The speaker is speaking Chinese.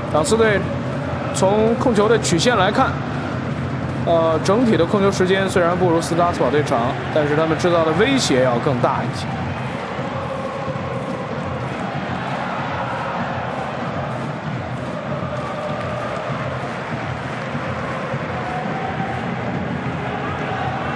朗斯队从控球的曲线来看，整体的控球时间虽然不如斯拉斯堡队长，但是他们制造的威胁要更大一些。